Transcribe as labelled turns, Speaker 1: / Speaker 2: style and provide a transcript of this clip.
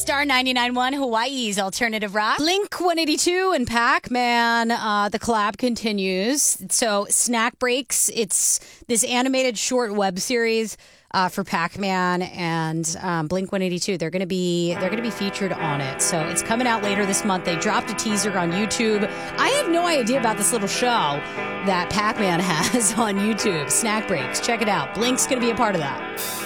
Speaker 1: Star 99.1, Hawaii's alternative rock. Blink 182 and Pac-Man. The collab continues. So Snack Breaks, it's this animated short web series for Pac-Man and Blink 182. They're gonna be featured on it. So it's coming out later this month. They dropped a teaser on YouTube. I had no idea about this little show that Pac-Man has on YouTube. Snack Breaks. Check it out. Blink's gonna be a part of that.